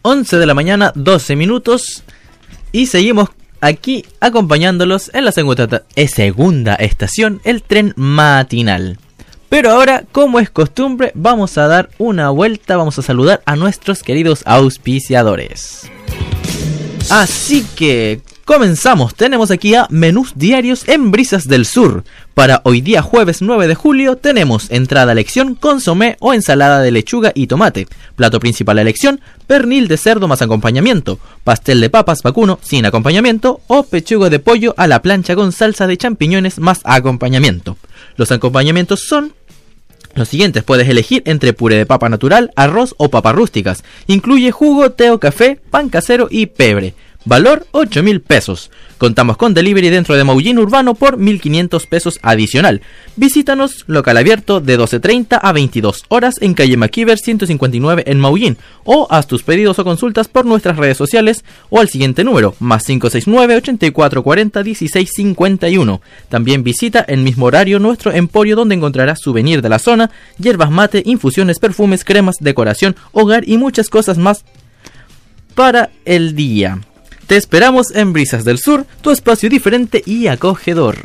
11 de la mañana, 12 minutos. Y seguimos aquí acompañándolos en la segunda estación, el tren matinal. Pero ahora, como es costumbre, vamos a dar una vuelta, vamos a saludar a nuestros queridos auspiciadores. Así que comenzamos, tenemos aquí a Menús Diarios en Brisas del Sur. Para hoy día jueves 9 de julio tenemos entrada a elección, consomé o ensalada de lechuga y tomate. Plato principal a elección, pernil de cerdo más acompañamiento, pastel de papas vacuno sin acompañamiento o pechuga de pollo a la plancha con salsa de champiñones más acompañamiento. Los acompañamientos son los siguientes, puedes elegir entre puré de papa natural, arroz o papas rústicas. Incluye jugo, té o café, pan casero y pebre. Valor 8.000 pesos. Contamos con delivery dentro de Maullín Urbano por 1.500 pesos adicional. Visítanos, local abierto de 12:30 a 22 horas en calle MacIver 159 en Maullín. O haz tus pedidos o consultas por nuestras redes sociales o al siguiente número, más 569-8440-1651. También visita el mismo horario nuestro emporio donde encontrarás souvenir de la zona, hierbas mate, infusiones, perfumes, cremas, decoración, hogar y muchas cosas más para el día. Te esperamos en Brisas del Sur, tu espacio diferente y acogedor.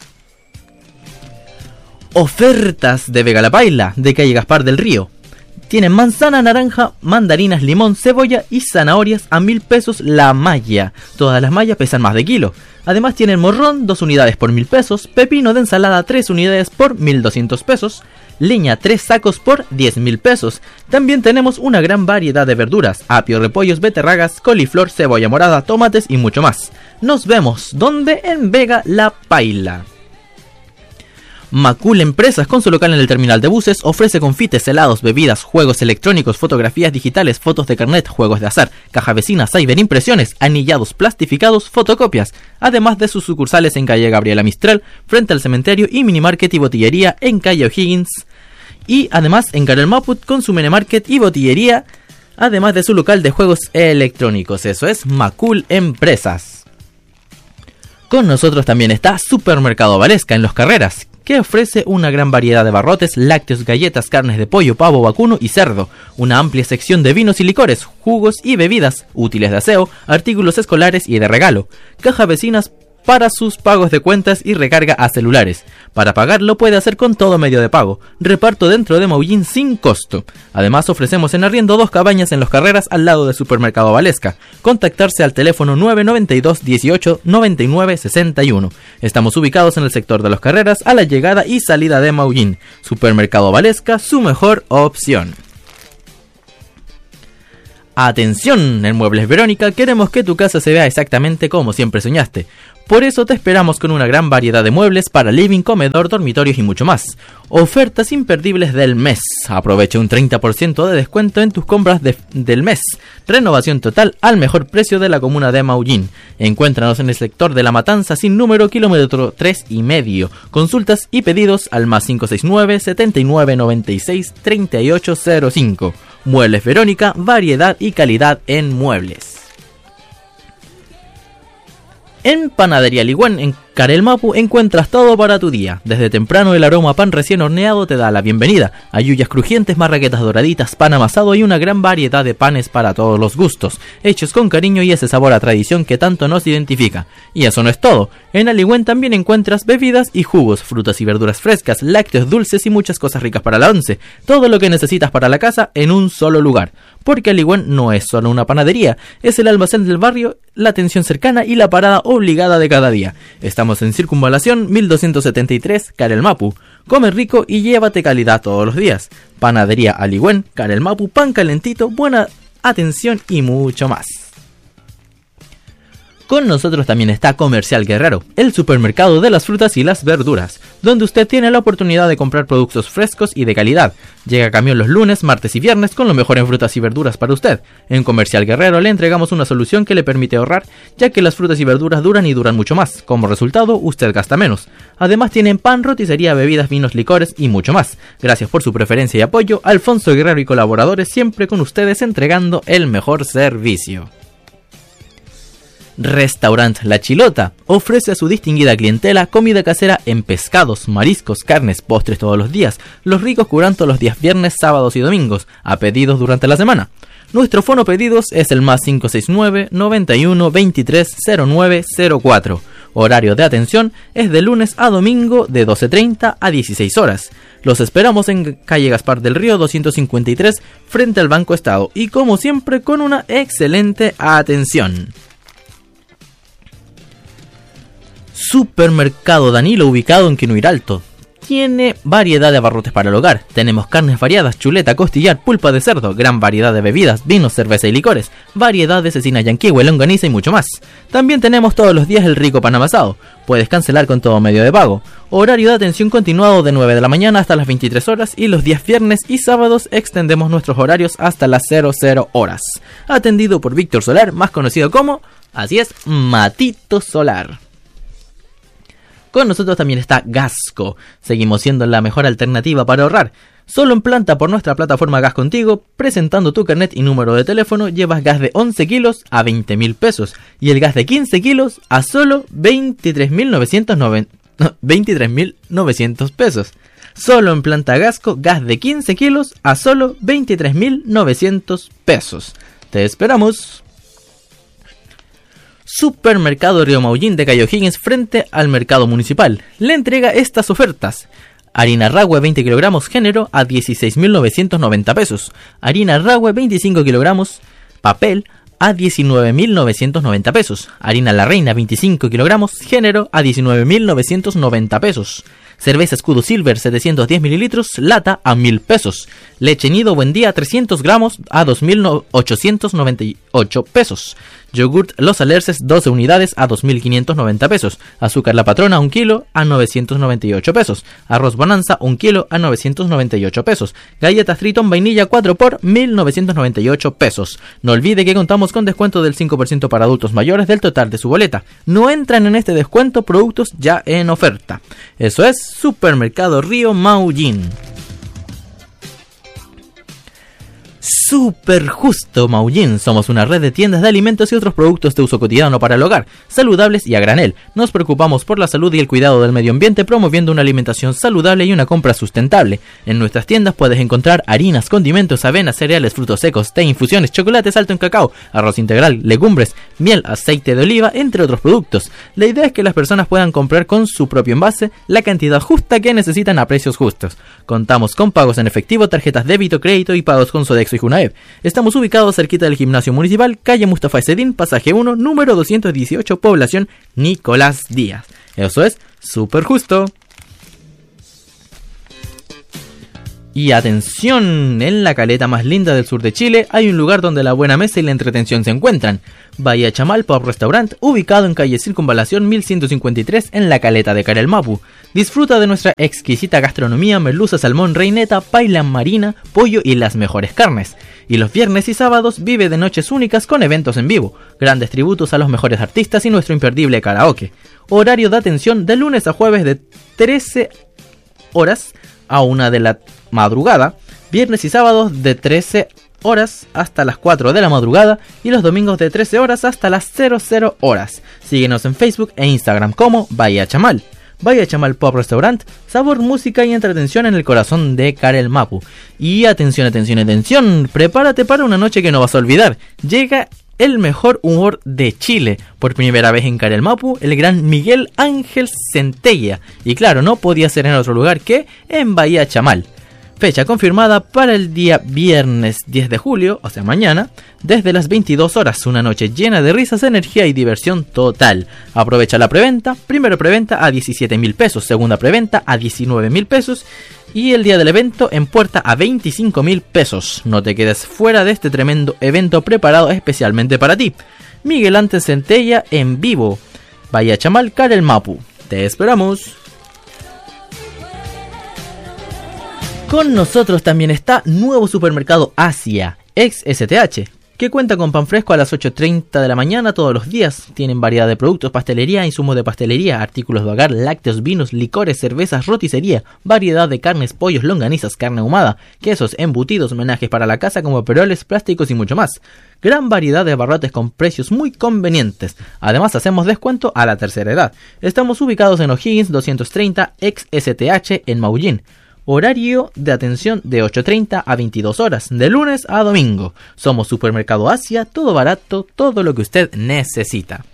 Ofertas de Vega la Paila, de calle Gaspar del Río. Tienen manzana, naranja, mandarinas, limón, cebolla y zanahorias a 1.000 pesos la malla. Todas las mallas pesan más de kilo. Además tienen morrón, 2 unidades por 1.000 pesos, pepino de ensalada 3 unidades por 1.200 pesos, leña 3 sacos por 10.000 pesos. También tenemos una gran variedad de verduras, apio, repollos, beterragas, coliflor, cebolla morada, tomates y mucho más. Nos vemos, ¿dónde? En Vega la Paila. Macul Empresas, con su local en el terminal de buses, ofrece confites, helados, bebidas, juegos electrónicos, fotografías digitales, fotos de carnet, juegos de azar, caja vecina, cyberimpresiones, anillados, plastificados, fotocopias, además de sus sucursales en calle Gabriela Mistral, frente al cementerio, y minimarket y botillería en calle O'Higgins, y además en Carol Maput con su minimarket y botillería, además de su local de juegos electrónicos. Eso es Macul Empresas. Con nosotros también está Supermercado Valesca en Los Carreras, que ofrece una gran variedad de barrotes, lácteos, galletas, carnes de pollo, pavo, vacuno y cerdo, una amplia sección de vinos y licores, jugos y bebidas, útiles de aseo, artículos escolares y de regalo, caja vecinas para sus pagos de cuentas y recarga a celulares. Para pagarlo puede hacer con todo medio de pago, reparto dentro de Maullín sin costo. Además ofrecemos en arriendo 2 cabañas en Los Carreras al lado de Supermercado Valesca. Contactarse al teléfono 992 18 99 61. Estamos ubicados en el sector de Los Carreras a la llegada y salida de Maullín. Supermercado Valesca, su mejor opción. Atención, en Muebles Verónica queremos que tu casa se vea exactamente como siempre soñaste. Por eso te esperamos con una gran variedad de muebles para living, comedor, dormitorios y mucho más. Ofertas imperdibles del mes. Aprovecha un 30% de descuento en tus compras del mes. Renovación total al mejor precio de la comuna de Maullín. Encuéntranos en el sector de La Matanza sin número, kilómetro 3,5. Consultas y pedidos al más 569 79 96 3805. Muebles Verónica, variedad y calidad en muebles. En Panadería Ligüen, en Carel Mapu, encuentras todo para tu día. Desde temprano el aroma a pan recién horneado te da la bienvenida. Ayuyas crujientes, marraquetas doraditas, pan amasado y una gran variedad de panes para todos los gustos, hechos con cariño y ese sabor a tradición que tanto nos identifica. Y eso no es todo. En Aligüen también encuentras bebidas y jugos, frutas y verduras frescas, lácteos, dulces y muchas cosas ricas para la once. Todo lo que necesitas para la casa en un solo lugar. Porque Aligüen no es solo una panadería, es el almacén del barrio, la atención cercana y la parada obligada de cada día. Estamos en Circunvalación 1273, Carel Mapu. Come rico y llévate calidad todos los días. Panadería Aligüen, Carel Mapu, pan calentito, buena atención y mucho más. Con nosotros también está Comercial Guerrero, el supermercado de las frutas y las verduras, donde usted tiene la oportunidad de comprar productos frescos y de calidad. Llega camión los lunes, martes y viernes con lo mejor en frutas y verduras para usted. En Comercial Guerrero le entregamos una solución que le permite ahorrar, ya que las frutas y verduras duran y duran mucho más. Como resultado, usted gasta menos. Además tienen pan, roticería, bebidas, vinos, licores y mucho más. Gracias por su preferencia y apoyo. Alfonso Guerrero y colaboradores siempre con ustedes entregando el mejor servicio. Restaurant La Chilota ofrece a su distinguida clientela comida casera en pescados, mariscos, carnes, postres todos los días, los ricos curantos los días viernes, sábados y domingos, a pedidos durante la semana. Nuestro fono pedidos es el más 569 91 23 09 04. Horario de atención es de lunes a domingo de 12:30 a 16 horas. Los esperamos en calle Gaspar del Río 253 frente al Banco Estado y como siempre con una excelente atención. Supermercado Danilo, ubicado en Quinhuiralto. Tiene variedad de abarrotes para el hogar. Tenemos carnes variadas, chuleta, costillar, pulpa de cerdo, gran variedad de bebidas, vinos, cerveza y licores, variedad de cecina yanquihue, longaniza y mucho más. También tenemos todos los días el rico pan amasado. Puedes cancelar con todo medio de pago. Horario de atención continuado de 9 de la mañana hasta las 23 horas y los días viernes y sábados extendemos nuestros horarios hasta las 00 horas. Atendido por Víctor Solar, más conocido como, así es, Matito Solar. Con nosotros también está Gasco. Seguimos siendo la mejor alternativa para ahorrar. Solo en planta por nuestra plataforma Gas Contigo, presentando tu carnet y número de teléfono, llevas gas de 11 kilos a 20.000 pesos y el gas de 15 kilos a solo 23.900 pesos. Solo en planta Gasco, gas de 15 kilos a solo 23.900 pesos. Te esperamos. Supermercado Río Maullín de Cayo Higgins frente al mercado municipal. Le entrega estas ofertas. Harina Rahue 20 kilogramos género a 16.990 pesos. Harina Rahue 25 kilogramos papel a 19.990 pesos. Harina La Reina 25 kilogramos género a 19.990 pesos. Cerveza Escudo Silver 710 mililitros lata a 1.000 pesos. Leche Nido Buen Día 300 gramos a 2.898 pesos. Yogurt Los Alerces 12 unidades a 2.590 pesos. Azúcar La Patrona 1 kilo a 998 pesos. Arroz Bonanza 1 kilo a 998 pesos. Galletas Triton Vainilla 4 por 1.998 pesos. No olvide que contamos con descuento del 5% para adultos mayores del total de su boleta. No entran en este descuento productos ya en oferta. Eso es Supermercado Río Maullín. Super Justo Maullín. Somos una red de tiendas de alimentos y otros productos de uso cotidiano para el hogar, saludables y a granel. Nos preocupamos por la salud y el cuidado del medio ambiente, promoviendo una alimentación saludable y una compra sustentable. En nuestras tiendas puedes encontrar harinas, condimentos, avenas, cereales, frutos secos, té, infusiones, chocolates alto en cacao, arroz integral, legumbres, miel, aceite de oliva, entre otros productos. La idea es que las personas puedan comprar con su propio envase la cantidad justa que necesitan a precios justos. Contamos con pagos en efectivo, tarjetas débito, crédito y pagos con Sodexo y Junaep. Estamos ubicados cerquita del gimnasio municipal, calle Mustafa Esedín, pasaje 1, número 218, población Nicolás Díaz. Eso es Super Justo. Y atención, en la caleta más linda del sur de Chile hay un lugar donde la buena mesa y la entretención se encuentran. Bahía Chamal Pub Restaurant, ubicado en calle Circunvalación 1153 en la caleta de Carel Mapu. Disfruta de nuestra exquisita gastronomía, merluza, salmón, reineta, paila marina, pollo y las mejores carnes. Y los viernes y sábados vive de noches únicas con eventos en vivo, grandes tributos a los mejores artistas y nuestro imperdible karaoke. Horario de atención de lunes a jueves de 13 horas a 1 de la madrugada, viernes y sábados de 13 horas hasta las 4 de la madrugada y los domingos de 13 horas hasta las 00 horas. Síguenos en Facebook e Instagram como Bahía Chamal. Bahía Chamal Pub Restaurant, sabor, música y entretención en el corazón de Carel Mapu. Y atención, atención, atención, prepárate para una noche que no vas a olvidar. Llega el mejor humor de Chile. Por primera vez en Carel Mapu, el gran Miguel Ángel Centella. Y claro, no podía ser en otro lugar que en Bahía Chamal. Fecha confirmada para el día viernes 10 de julio, o sea mañana, desde las 22 horas, una noche llena de risas, energía y diversión total. Aprovecha la preventa, primera preventa a 17.000 pesos, segunda preventa a 19.000 pesos y el día del evento en puerta a 25.000 pesos. No te quedes fuera de este tremendo evento preparado especialmente para ti. Miguel Ángel Centella en vivo, Bahía Chamal, Carel Mapu. Te esperamos. Con nosotros también está nuevo supermercado Asia, ex STH, que cuenta con pan fresco a las 8:30 de la mañana todos los días. Tienen variedad de productos, pastelería, insumos de pastelería, artículos de hogar, lácteos, vinos, licores, cervezas, roticería, variedad de carnes, pollos, longanizas, carne ahumada, quesos, embutidos, menajes para la casa como peroles, plásticos y mucho más. Gran variedad de abarrotes con precios muy convenientes. Además hacemos descuento a la tercera edad. Estamos ubicados en O'Higgins 230 ex STH en Maullín. Horario de atención de 8:30 a 22 horas, de lunes a domingo. Somos Supermercado Asia, todo barato, todo lo que usted necesita.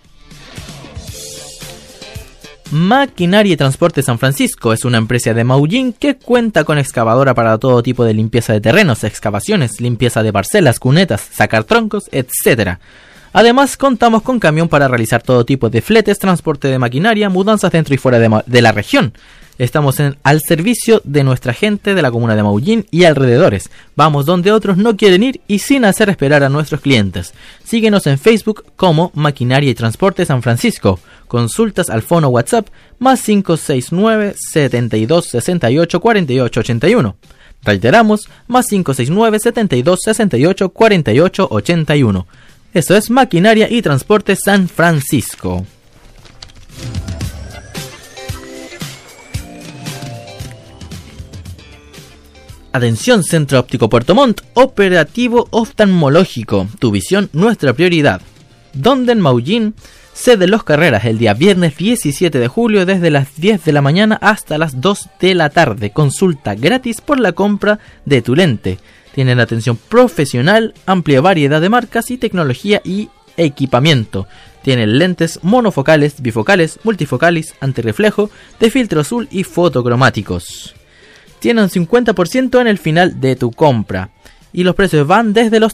Maquinaria y Transporte San Francisco es una empresa de Maullín que cuenta con excavadora para todo tipo de limpieza de terrenos, excavaciones, limpieza de parcelas, cunetas, sacar troncos, etc. Además, contamos con camión para realizar todo tipo de fletes, transporte de maquinaria, mudanzas dentro y fuera de la región. Estamos al servicio de nuestra gente de la comuna de Maullín y alrededores. Vamos donde otros no quieren ir y sin hacer esperar a nuestros clientes. Síguenos en Facebook como Maquinaria y Transporte San Francisco. Consultas al fono WhatsApp más 569 72 68 48 81. Reiteramos, más 569 72 68 48 81. Eso es Maquinaria y Transporte San Francisco. Atención Centro Óptico Puerto Montt, operativo oftalmológico, tu visión nuestra prioridad. Donde en Maullín, sede Los Carreras el día viernes 17 de julio desde las 10 de la mañana hasta las 2 de la tarde. Consulta gratis por la compra de tu lente. Tienen atención profesional, amplia variedad de marcas y tecnología y equipamiento. Tienen lentes monofocales, bifocales, multifocales, antirreflejo, de filtro azul y fotocromáticos. Tienen un 50% en el final de tu compra. Y los precios van desde los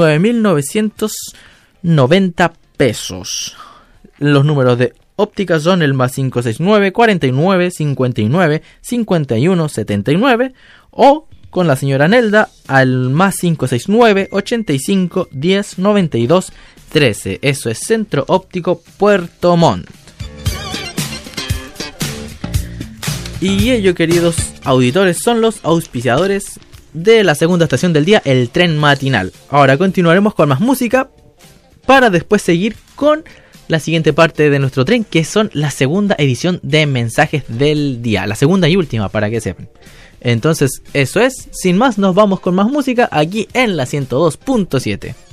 39.990 pesos. Los números de óptica son el más 569 49 59 51 79 o con la señora Nelda al más 569 85 10 92 13. Eso es Centro Óptico Puerto Montt. Y ello, queridos auditores, son los auspiciadores de la segunda estación del día, el tren matinal. Ahora continuaremos con más música para después seguir con la siguiente parte de nuestro tren, que son la segunda edición de mensajes del día, la segunda y última, para que sepan. Entonces, eso es, sin más, nos vamos con más música aquí en la 102.7.